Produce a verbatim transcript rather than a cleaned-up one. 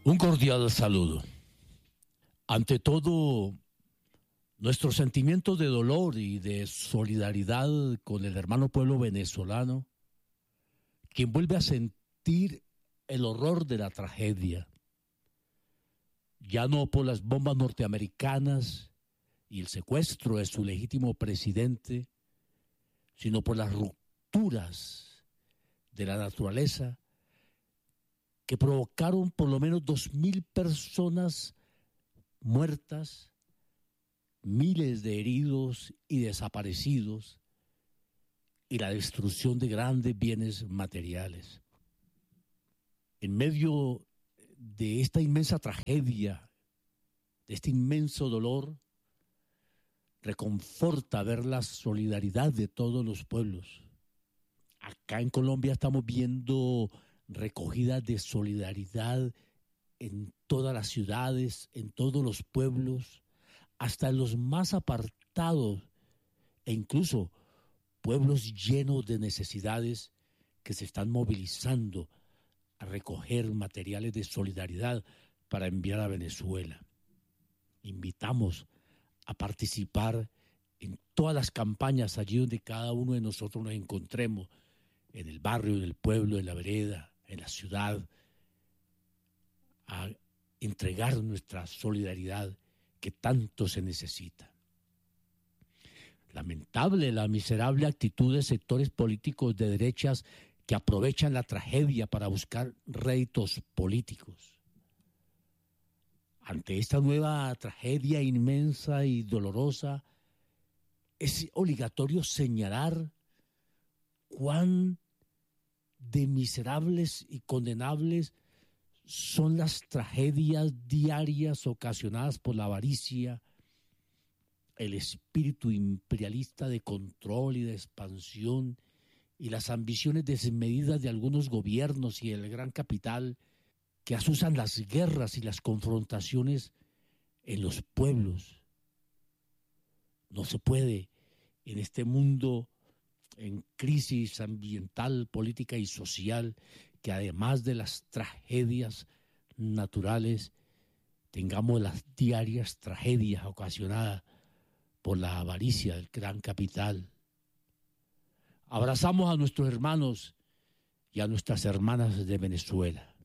Un cordial saludo. Ante todo, nuestro sentimiento de dolor y de solidaridad con el hermano pueblo venezolano, quien vuelve a sentir el horror de la tragedia, ya no por las bombas norteamericanas y el secuestro de su legítimo presidente, sino por las rupturas de la naturaleza que provocaron por lo menos dos mil personas muertas, miles de heridos y desaparecidos, y la destrucción de grandes bienes materiales. En medio de esta inmensa tragedia, de este inmenso dolor, reconforta ver la solidaridad de todos los pueblos. Acá en Colombia estamos viendo recogida de solidaridad en todas las ciudades, en todos los pueblos, hasta en los más apartados e incluso pueblos llenos de necesidades que se están movilizando a recoger materiales de solidaridad para enviar a Venezuela. Invitamos a participar en todas las campañas allí donde cada uno de nosotros nos encontremos, en el barrio, en el pueblo, en la vereda, en la ciudad, a entregar nuestra solidaridad que tanto se necesita. Lamentable la miserable actitud de sectores políticos de derechas que aprovechan la tragedia para buscar réditos políticos. Ante esta nueva tragedia inmensa y dolorosa, es obligatorio señalar cuán de miserables y condenables son las tragedias diarias ocasionadas por la avaricia, el espíritu imperialista de control y de expansión y las ambiciones desmedidas de algunos gobiernos y del gran capital que asusan las guerras y las confrontaciones en los pueblos. No se puede en este mundo en crisis ambiental, política y social, que además de las tragedias naturales, tengamos las diarias tragedias ocasionadas por la avaricia del gran capital. Abrazamos a nuestros hermanos y a nuestras hermanas de Venezuela.